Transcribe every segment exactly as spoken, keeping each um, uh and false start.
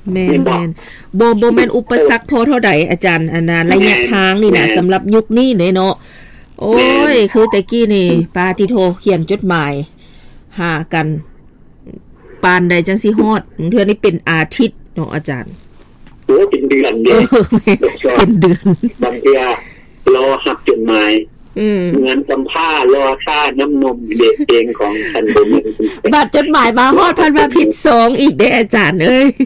แม่นๆบ่บ่แม่นอุปสรรคพอเท่าใดอาจารย์อันนั้นระยะทางนี่น่ะสำหรับยุคนี้เนาะโอ้ยคือแต่กี้นี่ปาติโทเขียนจดหมายหากันปานใดจังสิฮอดเทื่อนี้เป็นอาทิตย์เนาะอาจารย์โอ้เป็นเดือนเด้เป็นเดือนบางเทื่อรอรับจดหมายอืมเหมือนสัมภาษณ์รอค่าน้ำนมเด็กเองของท่านบ่มีบัดจดหมายมาฮอดพันว่าผิดสองอีกเด้อาจารย์เอ้ย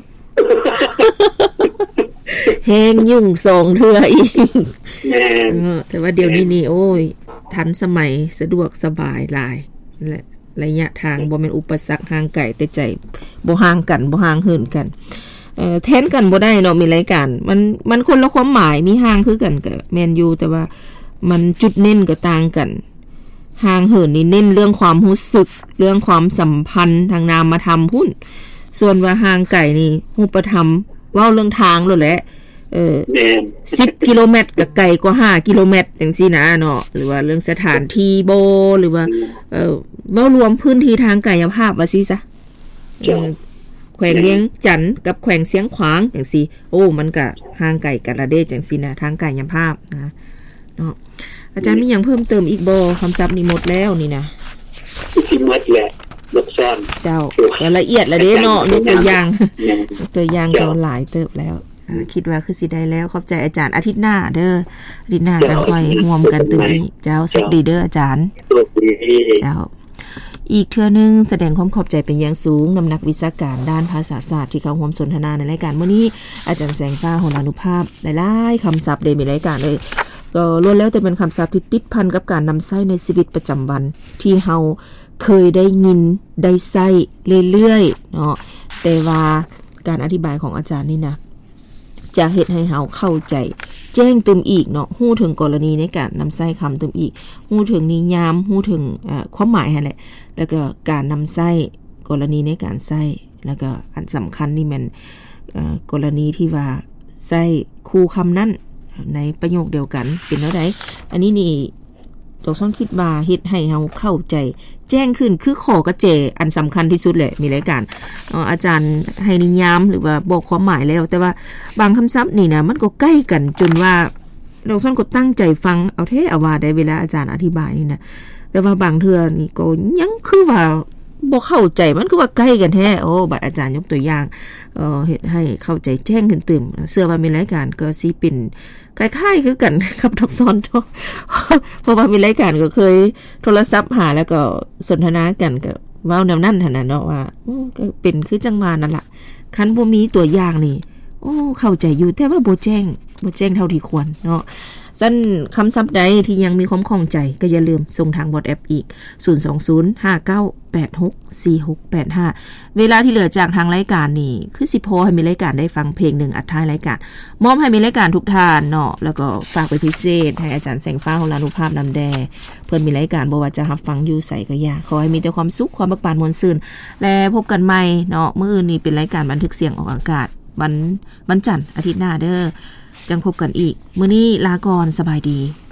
แฮงยุ่งสองเทื่ออีกแม่นแต่ว่าเดี๋ยวนี้นี่โอ้ยทันสมัยสะดวกสบายหลายนั่นแหละระยะทางบ่แม่นอุปสรรคห่างไกลแต่ใจบ่ห่างกันบ่ห่างเหินกันเอ่อแทนกันบ่ได้เนาะมีรายการมันมันคนละความหมายมีห่างคือกันก็แม่นอยู่แต่ว่ามันจุดเน้นก็ต่างกันห่างเหินนี่เน้นเรื่องความรู้สึกเรื่องความสัมพันธ์ทางนามธรรมพุ่นส่วนว่าห่างไกลนี่รูปธรรมเว้าเรื่องทางโลดแหละเออสิบกิโลเมตรก็ไกลกว่าห้ากิโลเมตรจังซี่นะเนาะหรือว่าเรื่องสถานที่บ่หรือว่าเอ่อเว้ารวมพื้นที่ทางกายภาพว่าซี่ซะเออแขวงเลียงจันทน์กับแขวงเสียงขวางจังซี่โอ้มันก็ห่างไกลกันละเด้จังซี่นะทางกายภาพนะเนาะอาจารย์มีหยังเพิ่มเติมอีกบ่คำศัพท์นี่หมดแล้วนี่นะสิหมดแล้วบทซ่อนเจ้าก็ละเอียดละเด้เนาะยกตัวอย่างตัวอย่างก็หลายเติบแล้วคิดว่าคือสิได้แล้วขอบใจอาจารย์อาทิตย์หน้าเด้ออาทิตย์หน้าจังค่อยร่วมกันตรงนี้เจ้าสวัสดีเด้ออาจารย์เจ้าอีกเทื่อนึงแสดงความขอบใจเป็นอย่างสูงนำนักวิชาการด้านภาษาศาสตร์ที่เข้าร่วมสนทนาในรายการมื้อนี้อาจารย์แสงฟ้าโหรานุภาพหลายๆคำศัพท์ได้มีรายการเลยก็ล้วนแล้วแต่เป็นคำศัพท์ที่ติดพันกับการนำใช้ในชีวิตประจำวันที่เฮาเคยได้ยินได้ใช้เรื่อยๆเนาะแต่ว่าการอธิบายของอาจารย์นี่นะจะเฮ็ดให้เฮาเข้าใจแจ้งเติมอีกเนาะฮู้ถึงกรณีในการนำใช้คำเติมอีกฮู้ถึงนิยามฮู้ถึงเอ่อความหมายนั่นแหละแล้วก็การนำใช้กรณีในการใช้แล้วก็อันสำคัญนี่มันเอ่อกรณีที่ว่าใช้คู่คำนั้นในประโยคเดียวกันเป็นแล้วไดอันนี้นี่ตกซ่อนคิดว่าเฮ็ดให้เฮาเข้าใจแจ้งขึ้นคือข้อกระเจอันสำคัญที่สุดแหละมีรายการเอ่ออาจารย์ให้นิยามหรือว่าบอกความหมายแล้วแต่ว่าบางคำศัพท์นี่นะมันก็ใกล้กันจนว่าเราซ่อนก็ตั้งใจฟังเอาแท้เอาว่าได้เวลาอาจารย์อธิบายนี่นะแต่ว่าบางเทื่อนี่ก็ยังคือว่าบ่เข้าใจมันคือว่าใกล้กันแท้โอ้บัดอาจารย์ยกตัวอย่างเอ่อเฮ็ดให้เข้าใจแจ้งขึ้นตื่มเชื่อว่ามีรายการก็สิเป็นคล้ายๆคือกันกับดอกซ้อนเนาะเพราะว่ามีรายการก็เคยโทรศัพท์หาแล้วก็สนทนากันก็เว้าแนวนั้นหั่นน่ะเนาะว่าก็เป็นคือจังว่านั่นล่ะคันบ่มีตัวอย่างนี่โอ้เข้าใจอยู่แต่ว่าบ่แจ้งบ่แจ้งเท่าที่ควรเนาะซั่นคำศัพท์ใดที่ยังมีความข้องใจก็อย่าลืมส่งทาง WhatsApp อีกศูนย์ สอง ศูนย์ ห้า เก้า แปด หก สี่ หก แปด ห้าเวลาที่เหลือจากทางรายการนี่คือสิพอให้มีรายการได้ฟังเพลงหนึ่งอัดท้ายรายการมอบให้มีรายการทุกท่านเนาะแล้วก็ฝากไปพิเศษให้อาจารย์แสงฟ้าโหรานุภาพนำแดเพิ่นมีรายการบ่ว่าจะรับฟังอยู่ไสก็อย่าขอให้มีแต่ความสุขความเบิกบานม่วนซื่นและพบกันใหม่เนาะมื้ออื่นนี้เป็นรายการบันทึกเสียงออกอากาศวันวันจันทร์อาทิตย์หน้าเด้อจังพบกันอีกมื้อนี้ลาก่อนสบายดี